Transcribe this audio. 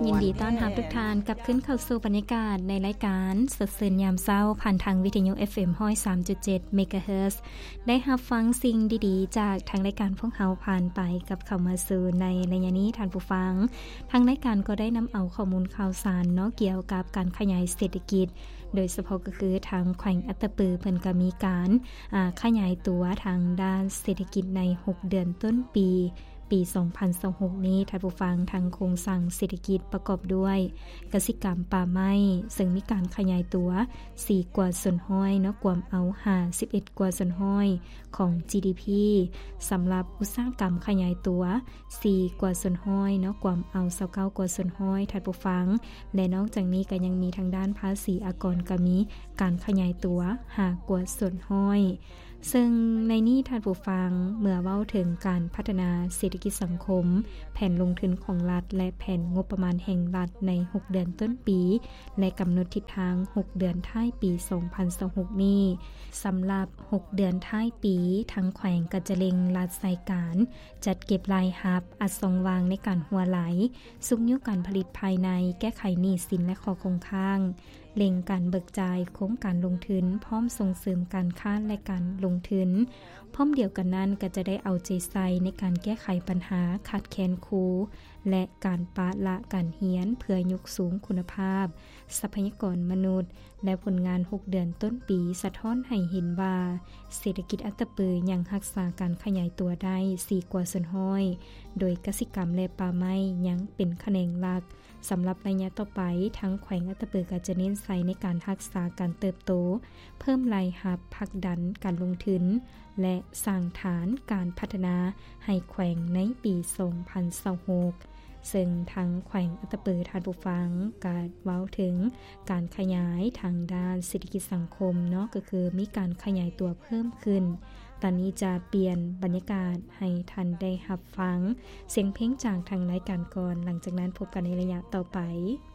ยินดีต้อนรับทุกท่านกลับขึ้นเข้าสู่บรรยากาศในรายการสดชื่นยามเช้าผ่านทางวิทยุ FM 103.7 MHz ได้รับฟังสิ่งดีๆจากทางรายการพวกเราผ่านไปกับเข้ามาสู่ในระยะนี้ท่านผู้ฟังทางรายการก็ได้นำเอาข้อมูลข่าวสารเนาะเกี่ยวกับการขยายเศรษฐกิจโดยเฉพาะก็คือทางแขวงอัตตปือเพิ่นก็มีการขยายตัวทางด้านเศรษฐกิจใน6เดือนต้นปี2026นี้ท่านผู้ฟังทางโครงสร้างเศรษฐกิจประกอบด้วยกสิกรรมป่าไม้ซึ่งมีการขยายตัว4กว่าส่วนห้อยเนาะกวมเอา51กว่าส่วนห้อยของ GDP สำหรับอุตสาหกรรมขยายตัว4กว่าส่วนห้อยเนาะกวมเอา29กว่าส่วนห้อยท่านผู้ฟังและนอกจากนี้ก็ยังมีทางด้านภาษีอากรก็มีการขยายตัว5กว่าส่วนห้อยซึ่งในนี้ท่านผู้ฟังเมื่อเว้าถึงการพัฒนาเศรษฐกิจสังคมแผนลงทุนของรัฐและแผนงบประมาณแห่งรัฐใน6เดือนต้นปีและกำหนดทิศทาง6เดือนท้ายปี2026นี้สำหรับ6เดือนท้ายปีทางแขวงก็จะเล็งรัฐใส่การจัดเก็บรายรับอัดส่งวางในการหัวไหลสุกยุการผลิตภายในแก้ไขหนี้สินและข้อคงค้างเล็งการเบิกจ่ายโครงการลงทุนพร้อมส่งเสริมการค้าและการลงทุนพร้อมเดียวกันนั้นก็จะได้เอาใจใส่ในการแก้ไขปัญหาขาดแคลนครูและการปะละการเรียนเพื่อยกสูงคุณภาพทรัพยากรมนุษย์และผลงาน6เดือนต้นปีสะท้อนให้เห็นว่าเศรษฐกิจอัตตปือยังรักษาการขยายตัวได้4กว่าส่วนห้อยโดยกสิกรรมและป่าไม้ยังเป็นแขนงหลักสำหรับระยะต่อไปทั้งแขวงอัตตปือก็จะเน้นใส่ในการรักษาการเติบโตเพิ่มรายรับผลักดันการลงทุนและสร้างฐานการพัฒนาให้แขวงในปี2026ซึ่งทางแขวงอัตตปือท่านผู้ฟังก็เว้าถึงการขยายทางด้านเศรษฐกิจสังคมเนาะก็คือมีการขยายตัวเพิ่มขึ้นตอนนี้จะเปลี่ยนบรรยากาศให้ท่านได้รับฟังเสียงเพลงจากทางรายการก่อนหลังจากนั้นพบกันในระยะต่อไป